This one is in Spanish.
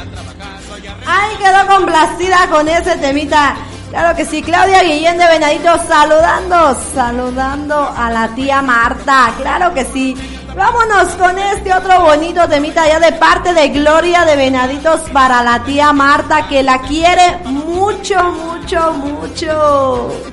Ay, quedó complacida con ese temita. Claro que sí, Claudia Guillén de Venadito saludando a la tía Marta. Claro que sí. Vámonos con este otro bonito temita ya de parte de Gloria de Venaditos para la tía Marta, que la quiere mucho, mucho, mucho.